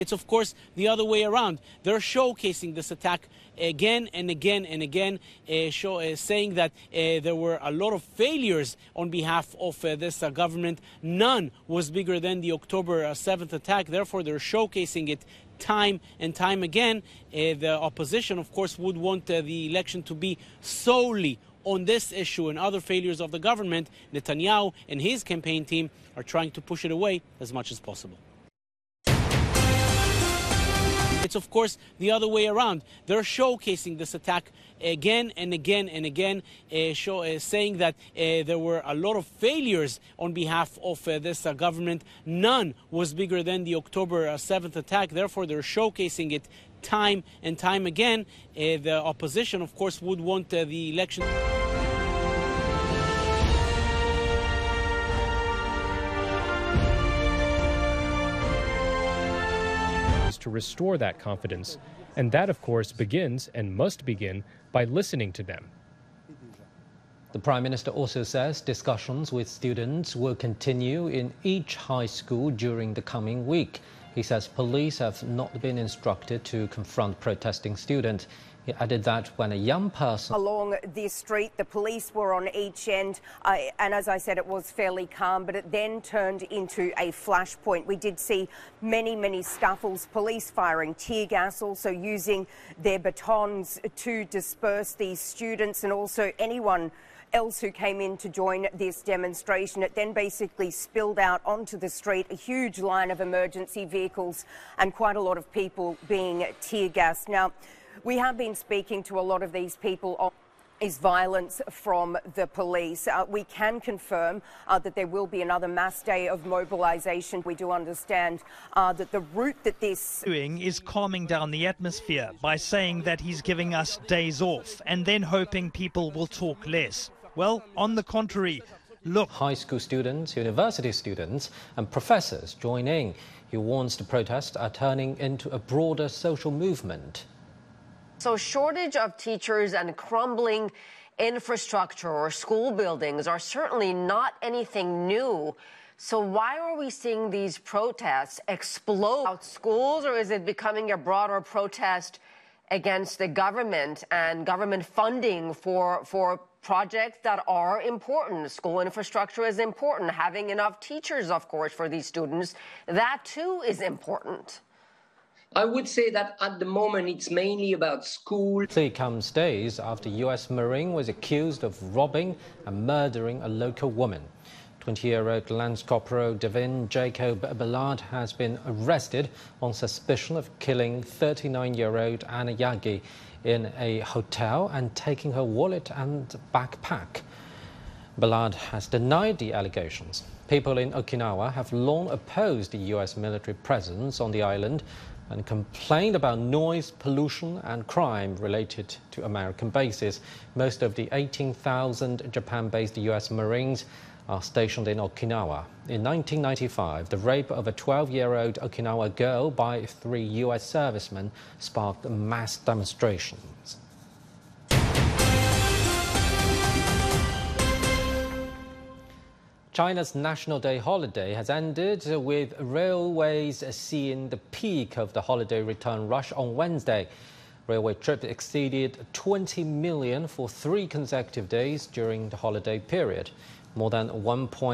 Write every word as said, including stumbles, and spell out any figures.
It's, of course, the other way around. They're showcasing this attack again and again and again, uh, show, uh, saying that uh, there were a lot of failures on behalf of uh, this uh, government. None was bigger than the October seventh attack. Therefore, they're showcasing it time and time again. Uh, the opposition, of course, would want uh, the election to be solely on this issue and other failures of the government. Netanyahu and his campaign team are trying to push it away as much as possible. It's, of course, the other way around. They're showcasing this attack again and again and again, uh, show, uh, saying that uh, there were a lot of failures on behalf of uh, this uh, government. None was bigger than the October seventh attack. Therefore, they're showcasing it time and time again. Uh, the opposition, of course, would want uh, the election. To restore that confidence. And that, of course, begins and must begin by listening to them. The Prime Minister also says discussions with students will continue in each high school during the coming week. He says police have not been instructed to confront protesting students. He added that when a young person... Along this street, the police were on each end, uh, and as I said, it was fairly calm, but it then turned into a flashpoint. We did see many, many scuffles, police firing tear gas, also using their batons to disperse these students and also anyone else who came in to join this demonstration. It then basically spilled out onto the street, a huge line of emergency vehicles and quite a lot of people being tear gassed. Now, we have been speaking to a lot of these people on is violence from the police. Uh, we can confirm uh, that there will be another mass day of mobilisation. We do understand uh, that the route that this... doing is calming down the atmosphere by saying that he's giving us days off and then hoping people will talk less. Well, on the contrary, look... High school students, university students and professors join in. He warns the protests are turning into a broader social movement. So shortage of teachers and crumbling infrastructure or school buildings are certainly not anything new. So why are we seeing these protests explode out schools, or is it becoming a broader protest against the government and government funding for, for projects that are important? School infrastructure is important. Having enough teachers, of course, for these students, that too is important. I would say that at the moment it's mainly about school. It comes days after U S Marine was accused of robbing and murdering a local woman. twenty-year-old Lance Corporal Devin Jacob Ballard has been arrested on suspicion of killing thirty-nine-year-old Anna Yagi in a hotel and taking her wallet and backpack. Ballard has denied the allegations. People in Okinawa have long opposed the U S military presence on the island and complained about noise, pollution and crime related to American bases. Most of the eighteen thousand Japan-based U S Marines are stationed in Okinawa. In nineteen ninety-five, the rape of a twelve-year-old Okinawa girl by three U S servicemen sparked mass demonstrations. China's National Day holiday has ended with railways seeing the peak of the holiday return rush on Wednesday. Railway trips exceeded twenty million for three consecutive days during the holiday period. More than one point